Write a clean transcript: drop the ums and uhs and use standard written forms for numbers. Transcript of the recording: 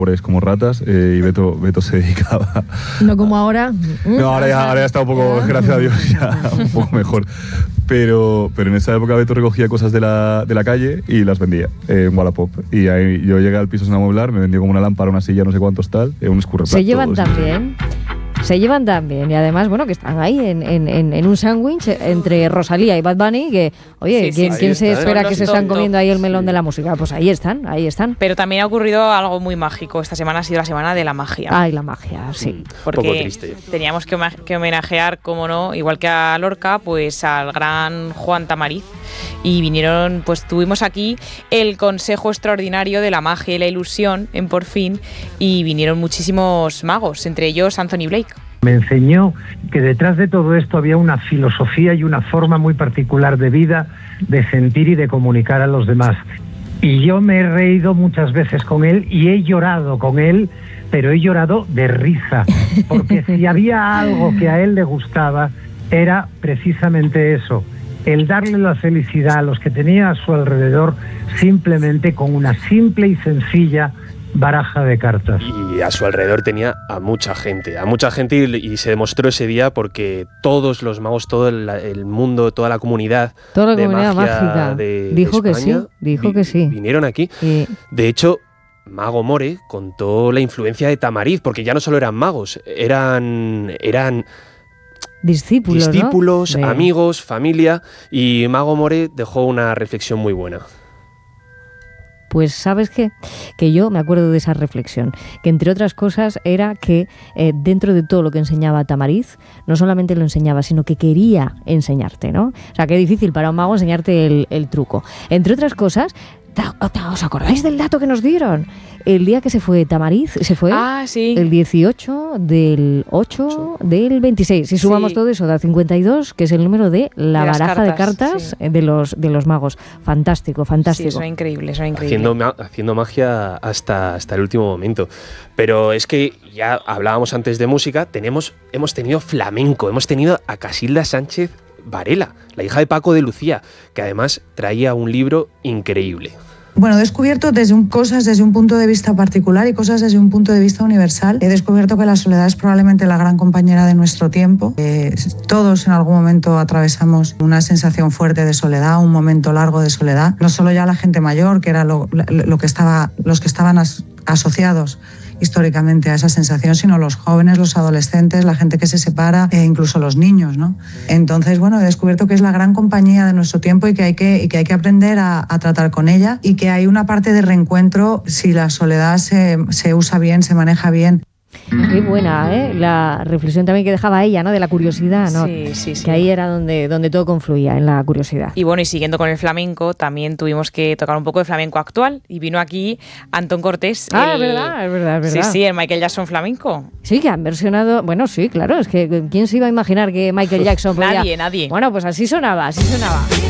como ratas, y Beto se dedicaba... No como ahora. No, ahora ya está un poco, gracias a Dios, ya un poco mejor. Pero en esa época Beto recogía cosas de la calle y las vendía en Wallapop. Y ahí yo llegué al piso sin amueblar, me vendió como una lámpara, una silla, no sé cuántos tal, un escurreplato. Se llevan también. Se llevan tan bien y además, bueno, que están ahí en un sándwich entre Rosalía y Bad Bunny, que, oye, ¿quién se espera que se están comiendo ahí el melón de la música? Pues ahí están. Pero también ha ocurrido algo muy mágico. Esta semana ha sido la semana de la magia. Ay, la magia, sí. Porque poco triste. Teníamos que homenajear, como no, igual que a Lorca, pues al gran Juan Tamariz. Y vinieron, pues tuvimos aquí el Consejo Extraordinario de la Magia y la Ilusión en Por Fin, y vinieron muchísimos magos, entre ellos Anthony Blake. Me enseñó que detrás de todo esto había una filosofía y una forma muy particular de vida, de sentir y de comunicar a los demás. Y yo me he reído muchas veces con él y he llorado con él, pero he llorado de risa, porque si había algo que a él le gustaba, era precisamente eso, el darle la felicidad a los que tenía a su alrededor simplemente con una simple y sencilla baraja de cartas. Y a su alrededor tenía a mucha gente y se demostró ese día porque todos los magos, todo el mundo, toda la comunidad, toda la de comunidad magia mágica dijo que sí, que sí. Vinieron aquí. De hecho, Mago More contó la influencia de Tamariz, porque ya no solo eran magos, eran discípulos, ¿no? amigos, familia, y Mago More dejó una reflexión muy buena. Pues ¿sabes qué? Que yo me acuerdo de esa reflexión, que entre otras cosas era que dentro de todo lo que enseñaba Tamariz, no solamente lo enseñaba, sino que quería enseñarte, ¿no? O sea, qué difícil para un mago enseñarte el truco. Entre otras cosas, ¿os acordáis del dato que nos dieron? El día que se fue Tamariz, se fue el 18 del 8 del 26. Si sumamos todo eso, da 52, que es el número de la baraja de cartas de los magos. Fantástico. Sí, eso es increíble. Haciendo magia hasta el último momento. Pero es que ya hablábamos antes de música, hemos tenido flamenco, hemos tenido a Casilda Sánchez Varela, la hija de Paco de Lucía, que además traía un libro increíble. Bueno, he descubierto cosas desde un punto de vista particular y cosas desde un punto de vista universal. He descubierto que la soledad es probablemente la gran compañera de nuestro tiempo. Todos en algún momento atravesamos una sensación fuerte de soledad, un momento largo de soledad. No solo ya la gente mayor, que era los que estaban asociados históricamente a esa sensación, sino los jóvenes, los adolescentes, la gente que se separa e incluso los niños, ¿no? Entonces, bueno, he descubierto que es la gran compañía de nuestro tiempo y que hay que aprender a tratar con ella, y que hay una parte de reencuentro si la soledad se usa bien, se maneja bien. Qué buena, la reflexión también que dejaba ella, ¿no? De la curiosidad, ¿no? Sí. Que ahí era donde todo confluía, en la curiosidad. Y bueno, y siguiendo con el flamenco, también tuvimos que tocar un poco de flamenco actual, y vino aquí Antón Cortés. Es verdad. Sí, el Michael Jackson flamenco. Sí, que han versionado, bueno, sí, claro, es que ¿quién se iba a imaginar que Michael Jackson podía? Nadie. Bueno, pues así sonaba.